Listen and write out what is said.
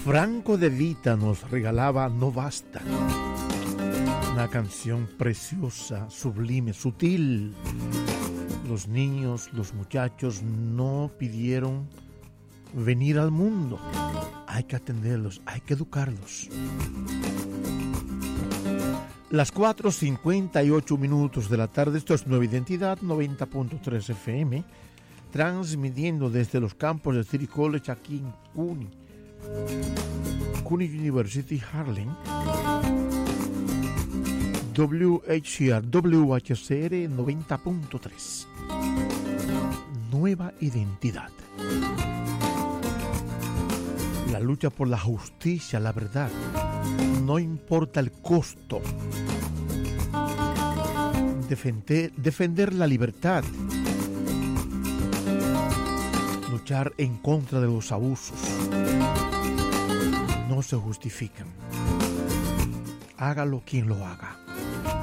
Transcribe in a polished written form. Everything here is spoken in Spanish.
Franco De Vita nos regalaba No Basta. Una canción preciosa, sublime, sutil. Los niños, los muchachos no pidieron venir al mundo. Hay que atenderlos, hay que educarlos. Las 4:58 de la tarde, esto es Nueva Identidad 90.3 FM, transmitiendo desde los campos de City College aquí en CUNY University, Harlem. WHCR 90.3. Nueva Identidad. La lucha por la justicia, la verdad, no importa el costo. Defender la libertad. Luchar en contra de los abusos. No se justifican. Hágalo quien lo haga.